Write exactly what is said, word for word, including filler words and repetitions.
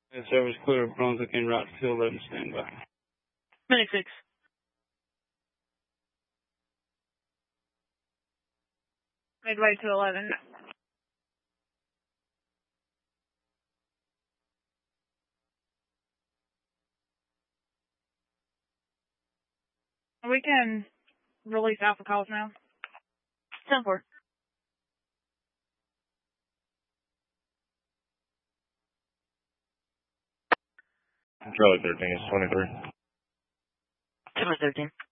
The service clear of Brunswick en route to eleven standby. Medic six. Midway to eleven. We can release alpha calls now. ten four. Charlie thirteen is twenty-three. Charlie thirteen.